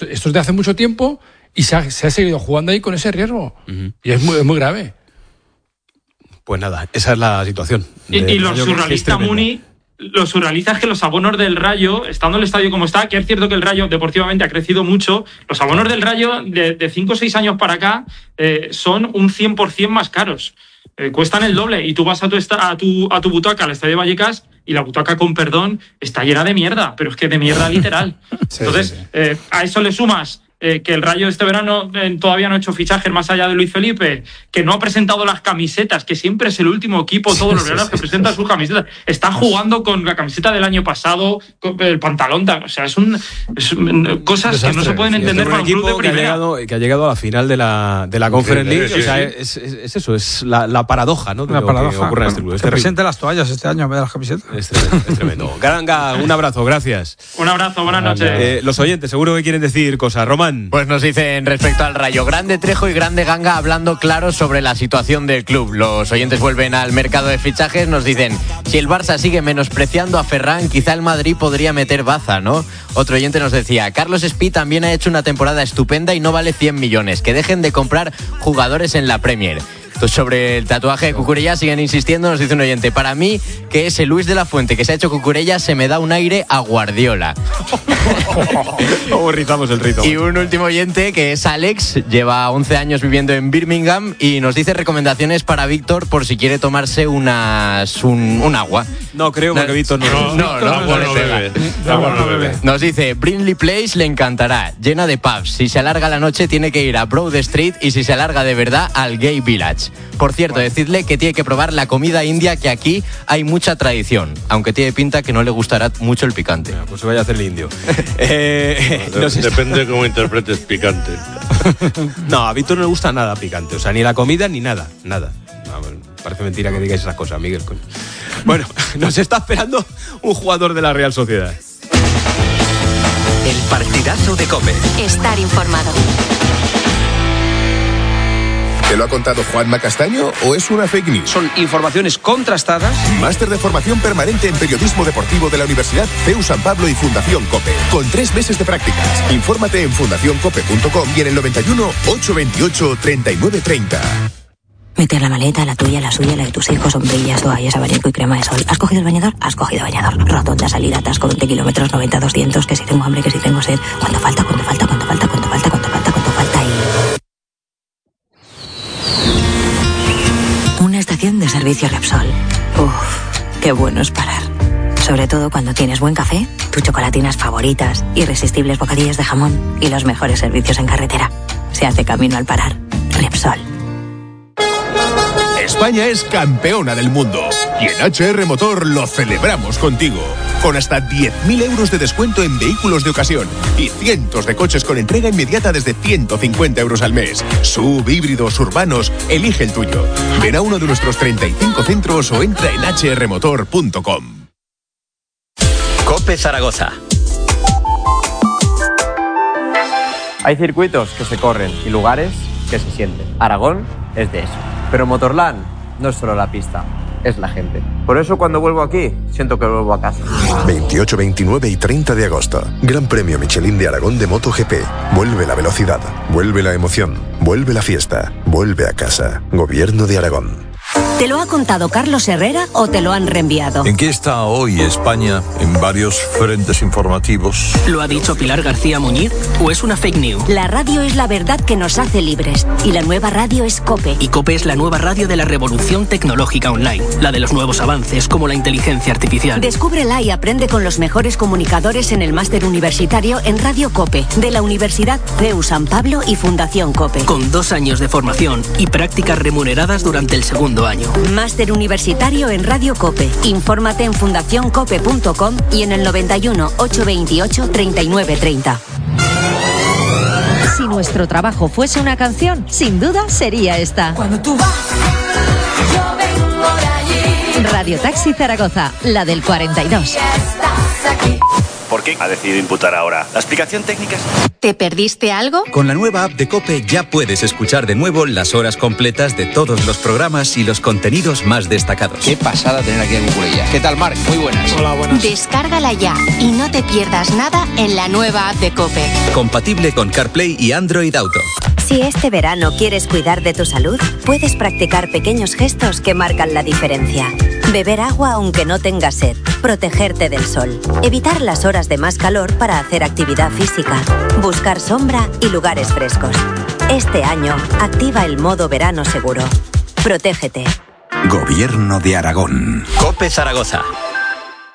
Esto es de hace mucho tiempo y se ha seguido jugando ahí con ese riesgo. Uh-huh. Y es muy grave. Pues nada, esa es la situación. Y lo surrealista, Muni, lo surrealista es que los abonos del Rayo, estando el estadio como está, que es cierto que el Rayo deportivamente ha crecido mucho, los abonos del Rayo de 5 o 6 años para acá son un 100% más caros. Cuestan el doble y tú vas a tu butaca al estadio de Vallecas y la butaca, con perdón, está llena de mierda, pero es que de mierda literal. Sí, entonces, sí. A eso le sumas que el Rayo este verano todavía no ha hecho fichajes más allá de Luis Felipe, que no ha presentado las camisetas, que siempre es el último equipo todos los veranos que presenta sus camisetas. Está jugando con la camiseta del año pasado, con el pantalón, o sea, es cosas desastre, que no se pueden entender para un club de primera. Que ha llegado a la final de la Conference League, sí, o sea, es eso, es la paradoja, ¿no? De la paradoja que ocurre en este club. Que presente las toallas este año en vez de las camisetas. Es tremendo. Garanga, un abrazo, gracias. Un abrazo, buenas noches. Los oyentes seguro que quieren decir cosas. Román. Pues nos dicen respecto al Rayo, grande Trejo y grande Ganga hablando claro sobre la situación del club. Los oyentes vuelven al mercado de fichajes, nos dicen, si el Barça sigue menospreciando a Ferran, quizá el Madrid podría meter baza, ¿no? Otro oyente nos decía, Carlos Espí también ha hecho una temporada estupenda y no vale 100 millones, que dejen de comprar jugadores en la Premier. Sobre el tatuaje de Cucurella siguen insistiendo, nos dice un oyente, para mí que ese Luis de la Fuente que se ha hecho Cucurella se me da un aire a Guardiola. Rizamos el rito. Y un último oyente que es Alex, lleva 11 años viviendo en Birmingham y nos dice recomendaciones para Víctor por si quiere tomarse un agua. No, creo que Víctor no bebe. Nos dice, Brindley Place le encantará, llena de pubs. Si se alarga la noche tiene que ir a Broad Street y si se alarga de verdad al Gay Village. Por cierto, decidle que tiene que probar la comida india, que aquí hay mucha tradición, aunque tiene pinta que no le gustará mucho el picante. Pues se vaya a hacer el indio. Depende de cómo interpretes picante. No, a Víctor no le gusta nada picante, o sea, ni la comida ni nada. No, parece mentira que digáis esas cosas, Miguel. Bueno, nos está esperando un jugador de la Real Sociedad. El partidazo de COPE. Estar informado. ¿Te lo ha contado Juanma Castaño o es una fake news? Son informaciones contrastadas. Máster de formación permanente en periodismo deportivo de la Universidad CEU San Pablo y Fundación COPE, con 3 meses de prácticas. Infórmate en fundacioncope.com y en el 91 828 3930. Meter la maleta, la tuya, la suya, la de tus hijos, sombrillas, toallas, abanico y crema de sol. ¿Has cogido el bañador? Has cogido bañador. Rotonda, salida, atasco, 20 kilómetros, 90, 200, que si tengo hambre, que si tengo sed. ¿Cuánto falta? Una estación de servicio Repsol. Qué bueno es parar. Sobre todo cuando tienes buen café, tus chocolatinas favoritas, irresistibles bocadillos de jamón y los mejores servicios en carretera. Se hace camino al parar. Repsol. España es campeona del mundo y en HR Motor lo celebramos contigo. Con hasta 10.000 euros de descuento en vehículos de ocasión y cientos de coches con entrega inmediata desde 150 euros al mes. SUV, híbridos, urbanos, elige el tuyo. Ven a uno de nuestros 35 centros o entra en hrmotor.com. COPE Zaragoza. Hay circuitos que se corren y lugares que se sienten. Aragón es de eso. Pero Motorland no es solo la pista, es la gente. Por eso cuando vuelvo aquí, siento que vuelvo a casa. 28, 29 y 30 de agosto. Gran Premio Michelin de Aragón de MotoGP. Vuelve la velocidad, vuelve la emoción, vuelve la fiesta, vuelve a casa. Gobierno de Aragón. ¿Te lo ha contado Carlos Herrera o te lo han reenviado? ¿En qué está hoy España en varios frentes informativos? ¿Lo ha dicho Pilar García Muñiz o es una fake news? La radio es la verdad que nos hace libres y la nueva radio es COPE. Y COPE es la nueva radio de la revolución tecnológica online, la de los nuevos avances como la inteligencia artificial. Descúbrela y aprende con los mejores comunicadores en el máster universitario en Radio COPE de la Universidad CEU San Pablo y Fundación COPE. Con 2 años de formación y prácticas remuneradas durante el segundo año. Máster universitario en Radio COPE. Infórmate en fundacioncope.com y en el 91 828 3930. Si nuestro trabajo fuese una canción, sin duda sería esta. Cuando tú vas, yo vengo de allí. Radio Taxi Zaragoza, la del 42. Y estás aquí. ¿Por qué ha decidido imputar ahora? ¿La explicación técnica es...? ¿Te perdiste algo? Con la nueva app de COPE ya puedes escuchar de nuevo las horas completas de todos los programas y los contenidos más destacados. Qué pasada tener aquí a Cucurella. ¿Qué tal, Marc? Muy buenas. Hola, buenas. Descárgala ya y no te pierdas nada en la nueva app de COPE. Compatible con CarPlay y Android Auto. Si este verano quieres cuidar de tu salud, puedes practicar pequeños gestos que marcan la diferencia. Beber agua aunque no tengas sed, protegerte del sol, evitar las horas de más calor para hacer actividad física, buscar sombra y lugares frescos. Este año, activa el modo verano seguro. Protégete. Gobierno de Aragón. COPE Zaragoza.